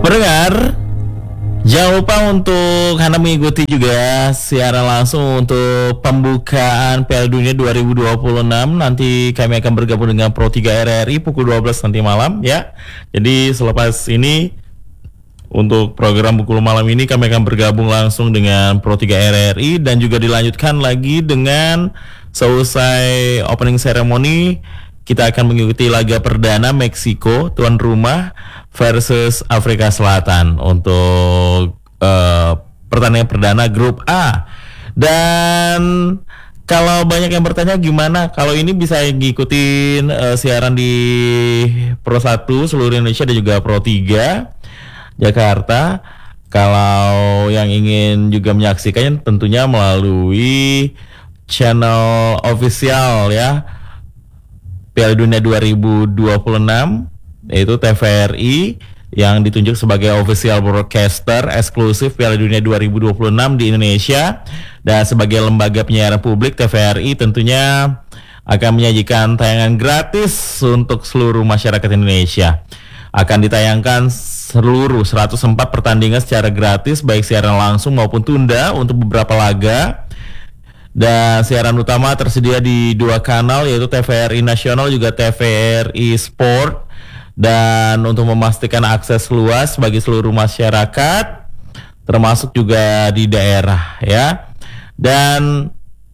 Pendengar, jangan lupa untuk Anda mengikuti juga siaran langsung untuk pembukaan Piala Dunia 2026. Nanti kami akan bergabung dengan Pro 3 RRI pukul 12 nanti malam ya. Jadi selepas ini untuk program pukul malam ini kami akan bergabung langsung dengan Pro 3 RRI dan juga dilanjutkan lagi dengan seusai opening ceremony kita akan mengikuti laga perdana Meksiko tuan rumah versus Afrika Selatan untuk pertandingan perdana grup A. Dan kalau banyak yang bertanya gimana kalau ini bisa ngikutin siaran di Pro 1 seluruh Indonesia dan juga Pro 3 Jakarta. Kalau yang ingin juga menyaksikannya tentunya melalui channel official ya Piala Dunia 2026 yaitu TVRI yang ditunjuk sebagai official broadcaster eksklusif Piala Dunia 2026 di Indonesia, dan sebagai lembaga penyiaran publik TVRI tentunya akan menyajikan tayangan gratis untuk seluruh masyarakat Indonesia. Akan ditayangkan seluruh 104 pertandingan secara gratis baik siaran langsung maupun tunda untuk beberapa laga. Dan siaran utama tersedia di 2 kanal yaitu TVRI Nasional juga TVRI Sport. Dan untuk memastikan akses luas bagi seluruh masyarakat termasuk juga di daerah ya. Dan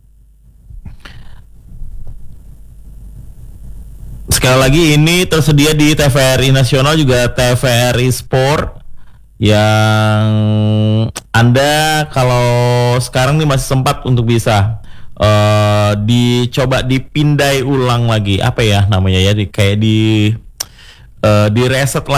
sekali lagi ini tersedia di TVRI Nasional juga TVRI Sport yang Anda kalau sekarang nih masih sempat untuk bisa dicoba dipindai ulang lagi apa ya namanya ya kayak di reset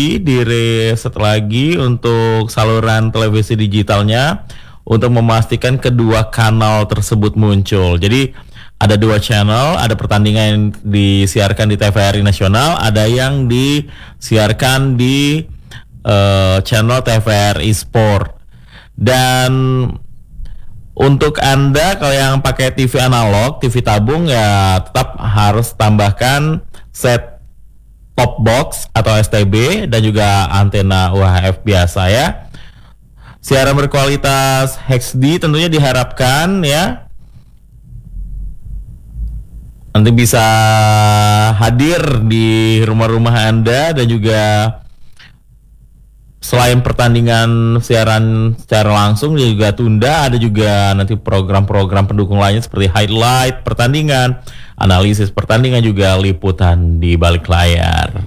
lagi untuk saluran televisi digitalnya untuk memastikan kedua kanal tersebut muncul. Jadi ada 2 channel, ada pertandingan yang disiarkan di TVRI Nasional, ada yang disiarkan di channel TVRI Sport. Dan untuk Anda kalau yang pakai TV analog, TV tabung ya tetap harus tambahkan set top box atau STB dan juga antena UHF biasa ya. Siaran berkualitas HD tentunya diharapkan ya. Nanti bisa hadir di rumah-rumah Anda dan juga selain pertandingan siaran secara langsung juga tunda, ada juga nanti program-program pendukung lainnya seperti highlight pertandingan, analisis pertandingan juga liputan di balik layar.